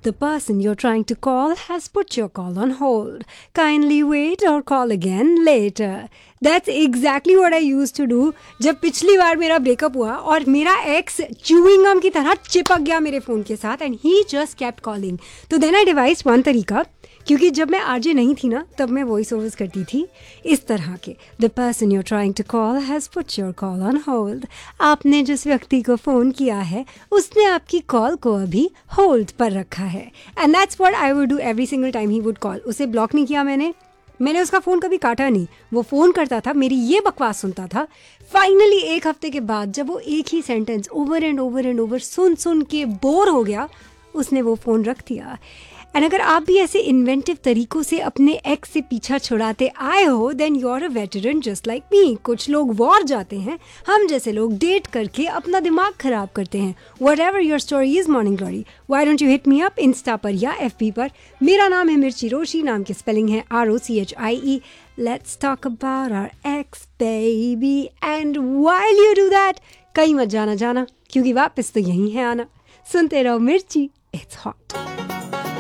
The person you're trying to call has put your call on hold. Kindly wait or call again later. That's exactly what I used to do जब पिछली बार मेरा breakup हुआ और मेरा x chewing gum की तरह चिपक गया मेरे फ़ोन के साथ and he just kept calling. तो देन आई डिवाइस वन तरीका, क्योंकि जब मैं आरजे नहीं थी ना तब मैं वॉइस ओवर्स करती थी इस तरह के. The person you're trying to call has put your call on hold. आपने जिस व्यक्ति को फ़ोन किया है उसने आपकी कॉल को अभी होल्ड पर रखा है. And that's what I would do every single time he would call. उसे ब्लॉक नहीं किया मैंने उसका फ़ोन कभी काटा नहीं. वो फ़ोन करता था, मेरी ये बकवास सुनता था. फाइनली एक हफ्ते के बाद जब वो एक ही सेंटेंस ओवर एंड ओवर सुन के बोर हो गया, उसने वो फ़ोन रख दिया. एंड अगर आप भी ऐसे इन्वेंटिव तरीकों से अपने एक्स से पीछा छुड़ाते आए हो then you are a veteran just like me. कुछ लोग वॉर जाते हैं, हम जैसे लोग डेट करके अपना दिमाग खराब करते हैं. What ever your story is morning glory, why don't you hit me up Insta पर या FB पर. मेरा नाम है मिर्ची रोशी, नाम की स्पेलिंग है ROCHIE. Let's talk about our ex baby and while you do that कहीं मत जाना क्योंकि वापस तो यही है आना. सुनते रहो मिर्ची, it's hot.